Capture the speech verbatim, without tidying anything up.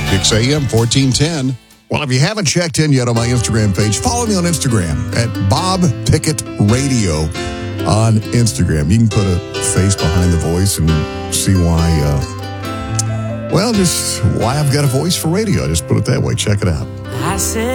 six a.m. fourteen ten. Well, if you haven't checked in yet on my Instagram page, follow me on Instagram at Bob Pickett Radio on Instagram. You can put a face behind the voice and see why, uh, well, just why I've got a voice for radio. Just put it that way. Check it out. I said